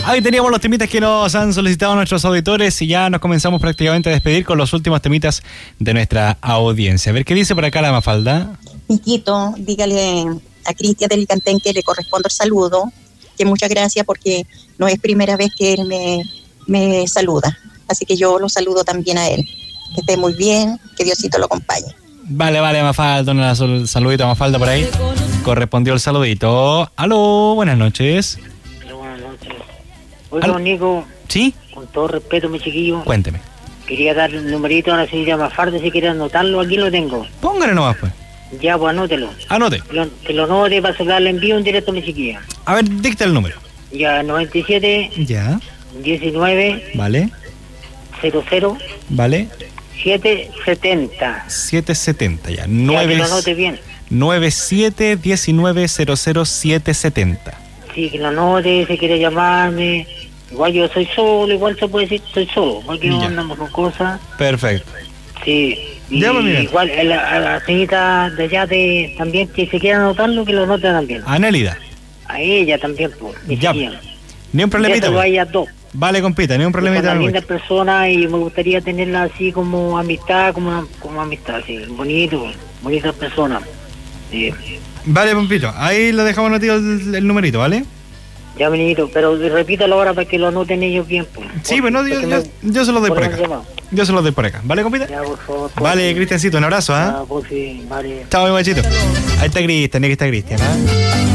Ahí teníamos los temitas que nos han solicitado nuestros auditores y ya nos comenzamos prácticamente a despedir con los últimos temitas de nuestra audiencia. A ver, ¿qué dice por acá la Mafalda? Mijito, dígale a Cristian del Licantén que le corresponde el saludo, que muchas gracias porque no es primera vez que él me saluda. Así que yo lo saludo también a él. Que esté muy bien, que Diosito lo acompañe. Vale, Mafalda, un saludito a Mafalda por ahí. Correspondió el saludito. Aló, buenas noches. Buenas noches. Oiga, Nico. ¿Sí? Con todo respeto, mi chiquillo. Cuénteme. Quería dar el numerito a la señorita Mafalda, si quiere anotarlo, aquí lo tengo. Póngale nomás, pues. Ya, pues anótelo. Anote. Que lo anote para sacarle envío en directo a mi chiquilla. A ver, dicta el número. Ya, 97. Ya. 19. Vale. 00. Vale. 770. 770, ya. Ya, que lo anote bien. 9719000770. Sí, que lo anote, si quiere llamarme. Igual yo soy solo, igual se puede decir soy solo, porque no andamos con cosas. Perfecto. Sí. Y igual a la señorita de allá también, que se quiera anotarlo, que lo anote también. Anélida. A ella también, pues. Ya. Ni un problemita. A ellas dos. Vale, compita, ni un problemita. Es una linda persona y me gustaría tenerla así como amistad, como amistad, sí. Bonita persona. Sí. Vale, Pompito, ahí lo dejamos anotado el numerito, ¿vale? Ya, menino, pero repítalo ahora para que lo anoten ellos bien, pues. Sí, bueno, yo se los doy por acá. Yo se los doy por acá, ¿vale, compita? Ya, por favor. Vale, Cristiancito, un abrazo, ¿ah? Pues sí, vale. Chao, mi guachito. Ahí está Cristian, aquí está Cristian, ¿ah?